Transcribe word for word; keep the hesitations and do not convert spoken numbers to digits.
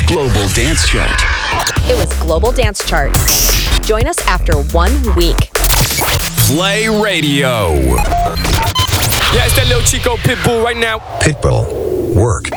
Global Dance Chart. It was Global Dance Chart. Join us after one week. Play Radio. Yeah, it's that little Chico Pitbull right now. Pitbull. Work.